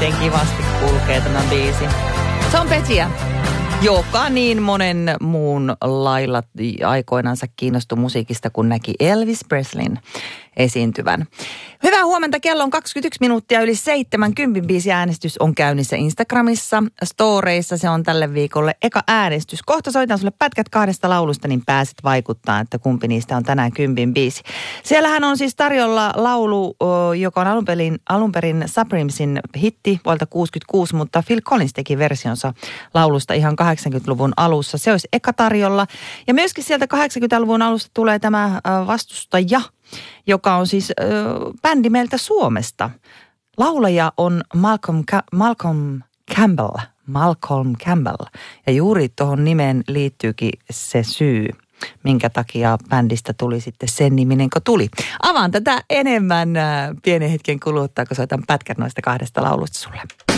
miten kivasti kulkee tämä biisi. Tom Petty, joka niin monen muun lailla aikoinansa kiinnostui musiikista, kun näki Elvis Presleyn esiintyvän. Hyvää huomenta, kello on 21 minuuttia yli 7. Kympinbiisi-äänestys on käynnissä Instagramissa. Storeissa se on tälle viikolle eka äänestys. Kohta soitan sulle pätkät 2 laulusta, niin pääset vaikuttaa, että kumpi niistä on tänään Kympinbiisi. Siellähän on siis tarjolla laulu, joka on alun perin Supremesin hitti vuodelta 66, mutta Phil Collins teki versionsa laulusta ihan 80-luvun alussa. Se olisi eka tarjolla. Ja myöskin sieltä 80-luvun alusta tulee tämä vastustaja, joka on siis bändi meiltä Suomesta. Laulaja on Malcolm Campbell. Ja juuri tuohon nimeen liittyykin se syy, minkä takia bändistä tuli sitten sen niminen, kun tuli. Avaan tätä enemmän pienen hetken kuluttua, kun soitan pätkät noista 2 laulusta sulle.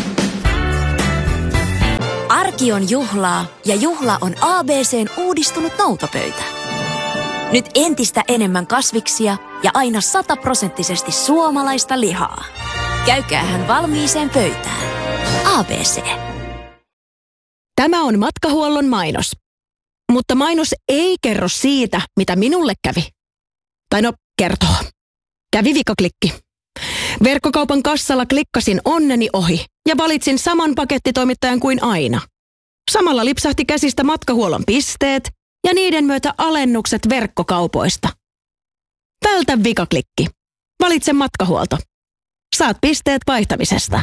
Arki on juhlaa ja juhla on ABC:n uudistunut noutopöytä. Nyt entistä enemmän kasviksia ja aina 100% suomalaista lihaa. Käykäähän valmiiseen pöytään. ABC. Tämä on matkahuollon mainos. Mutta mainos ei kerro siitä, mitä minulle kävi. Tai no, kertoo. Kävi vikaklikki. Verkkokaupan kassalla klikkasin onneni ohi ja valitsin saman pakettitoimittajan kuin aina. Samalla lipsahti käsistä matkahuollon pisteet ja niiden myötä alennukset verkkokaupoista. Vältä vikaklikki. Valitse matkahuolto. Saat pisteet vaihtamisesta.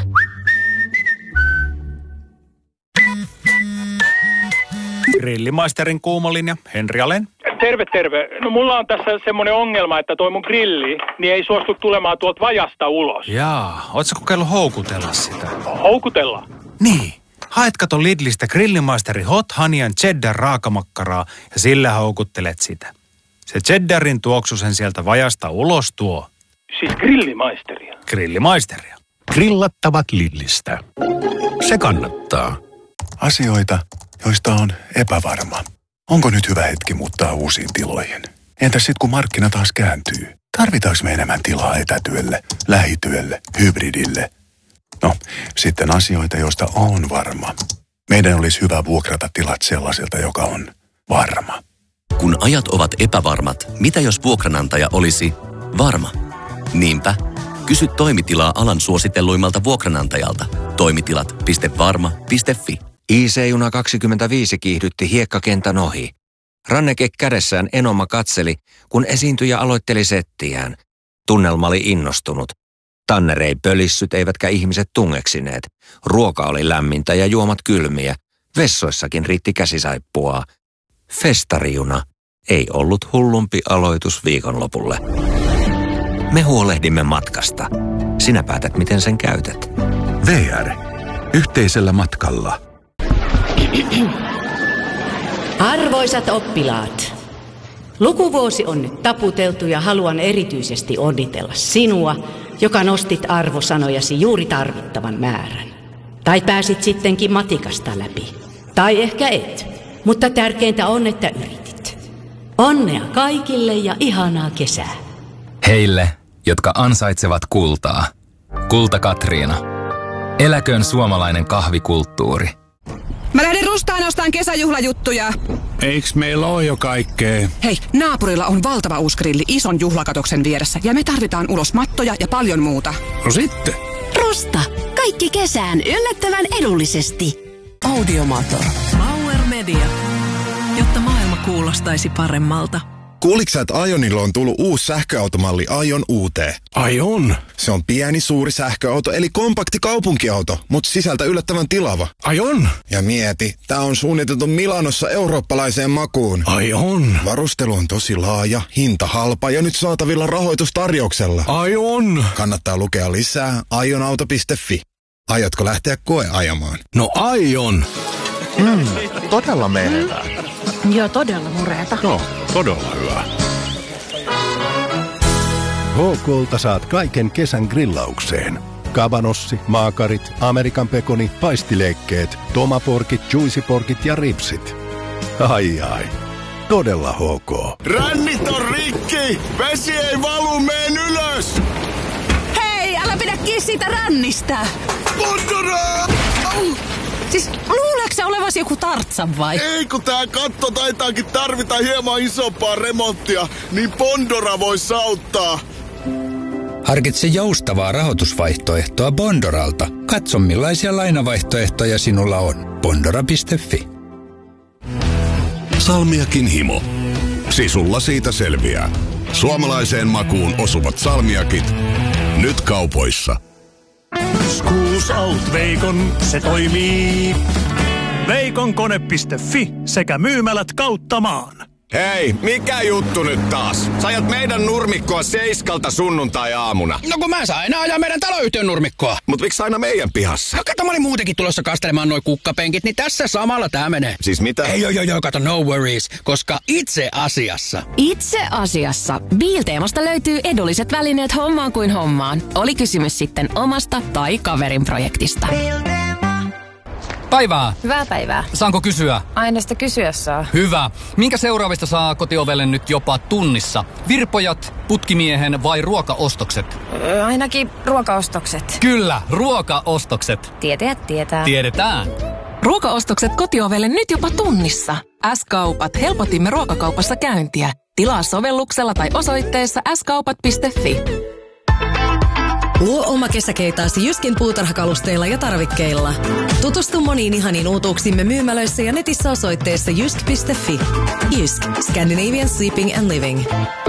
Grillimaisterin kuumolinja, Henri Alen. Terve. No mulla on tässä semmoinen ongelma, että toi mun grilli niin ei suostu tulemaan tuolta vajasta ulos. Jaa, ootko kokeillut houkutella sitä? Houkutella? Niin. Haet kato Lidlistä Grillimaisteri Hot Honey Cheddar raakamakkaraa ja sillä houkuttelet sitä. Se cheddarin tuoksu sen sieltä vajasta ulos tuo. Siis grillimaisteria? Grillimaisteria. Grillattavat Lidlistä. Se kannattaa. Asioita, joista on epävarma. Onko nyt hyvä hetki muuttaa uusiin tiloihin? Entäs sitten kun markkina taas kääntyy? Tarvitaanko me enemmän tilaa etätyölle, lähityölle, hybridille? No, sitten asioita, joista on varma. Meidän olisi hyvä vuokrata tilat sellaiselta, joka on varma. Kun ajat ovat epävarmat, mitä jos vuokranantaja olisi varma? Niinpä, kysy toimitilaa alan suositelluimmalta vuokranantajalta. Toimitilat.varma.fi. IC-juna 25 kiihdytti hiekkakentän ohi. Ranneke kädessään Enoma katseli, kun esiintyjä aloitteli settiään. Tunnelma oli innostunut. Tanner ei pölissyt eivätkä ihmiset tungeksineet. Ruoka oli lämmintä ja juomat kylmiä. Vessoissakin riitti käsisaippua. Festarijuna ei ollut hullumpi aloitus viikonlopulle. Me huolehdimme matkasta. Sinä päätät, miten sen käytät. VR. Yhteisellä matkalla. Arvoisat oppilaat, lukuvuosi on nyt taputeltu ja haluan erityisesti onnitella sinua, joka nostit arvosanojasi juuri tarvittavan määrän. Tai pääsit sittenkin matikasta läpi. Tai ehkä et, mutta tärkeintä on, että yritit. Onnea kaikille ja ihanaa kesää. Heille, jotka ansaitsevat kultaa. Kulta Katriina. Eläköön suomalainen kahvikulttuuri. Mä lähden Rustaan ostaan kesäjuhlajuttuja. Eiks meillä ole jo kaikkea? Hei, naapurilla on valtava uusi grilli ison juhlakatoksen vieressä ja me tarvitaan ulos mattoja ja paljon muuta. No sitten. Rusta. Kaikki kesään yllättävän edullisesti. Audiomator. Bauer Media. Jotta maailma kuulostaisi paremmalta. Kuuliksä, että Aionilla on tullut uusi sähköautomalli Aion UT? Aion? Se on pieni, suuri sähköauto, eli kompakti kaupunkiauto, mutta sisältä yllättävän tilava. Aion? Ja mieti, tää on suunniteltu Milanossa eurooppalaiseen makuun. Aion? Varustelu on tosi laaja, hinta halpa ja nyt saatavilla rahoitustarjouksella. Aion? Kannattaa lukea lisää aionauto.fi. Aiotko lähteä koeajamaan? No aion! Todella menevää. Joo, todella mureeta. No, todella hyvä. HK:lta saat kaiken kesän grillaukseen. Kabanossi, maakarit, Amerikan pekoni, paistileikkeet, tomaporkit, juicyporkit ja ripsit. Ai. Todella HK. Rännit on rikki! Vesi ei valu meen ylös! Hei, älä pidä äkkiä siitä rännistä! Bondora! Siis luuleeko se olevasi joku Tartsan vai? Ei, kun tää katto taitaakin tarvita hieman isompaa remonttia, niin Bondora voisi auttaa. Harkitse joustavaa rahoitusvaihtoehtoa Bondoralta. Katso millaisia lainavaihtoehtoja sinulla on. Bondora.fi. Salmiakin himo. Sisulla siitä selviää. Suomalaiseen makuun osuvat salmiakit. Nyt kaupoissa. Schools Out Veikon, se toimii. Veikonkone.fi sekä myymälät kautta maan. Hei, mikä juttu nyt taas? Sä ajat meidän nurmikkoa 7 sunnuntai-aamuna. No kun mä saan aina ajaa meidän taloyhtiön nurmikkoa. Mut miksi aina meidän pihassa? No kato, mä olin muutenkin tulossa kastelemaan noi kukkapenkit, niin tässä samalla tää menee. Siis mitä? Ei, kato, no worries, koska itse asiassa Biilteemasta löytyy edulliset välineet hommaan kuin hommaan. Oli kysymys sitten omasta tai kaverin projektista. Päivää. Hyvää päivää. Saanko kysyä? Aina sitä kysyä saa. Hyvä. Minkä seuraavista saa kotiovelle nyt jopa tunnissa? Virpojat, putkimiehen vai ruokaostokset? Ainakin ruokaostokset. Kyllä, ruokaostokset. Tietäjät tietää. Tiedetään. Ruokaostokset kotiovelle nyt jopa tunnissa. S-kaupat, helpotimme ruokakaupassa käyntiä. Tilaa sovelluksella tai osoitteessa skaupat.fi. Luo oma kesäkeitaasi Jyskin puutarhakalusteilla ja tarvikkeilla. Tutustu moniin ihaniin uutuuksimme myymälöissä ja netissä osoitteessa jysk.fi. Jysk, Scandinavian Sleeping and Living.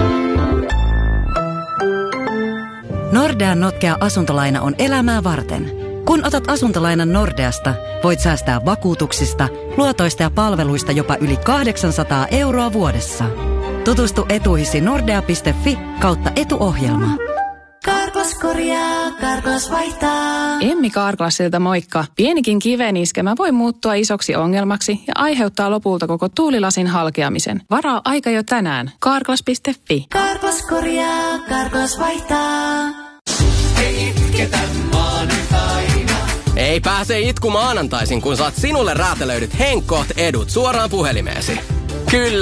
Nordean notkea asuntolaina on elämää varten. Kun otat asuntolainan Nordeasta, voit säästää vakuutuksista, luotoista ja palveluista jopa yli 800 € vuodessa. Tutustu etuihisi nordea.fi/etuohjelma. Karklas korjaa, Karklas vaihtaa. Emmi Karklasilta moikka. Pienikin kiveniskemä voi muuttua isoksi ongelmaksi ja aiheuttaa lopulta koko tuulilasin halkeamisen. Varaa aika jo tänään. Karklas.fi. Karklas korjaa, Karklas vaihtaa. Ei itketä maanantaina. Ei pääse itku maanantaisin, kun saat sinulle räätälöidyt Henkkoht edut suoraan puhelimeesi. Kyllä.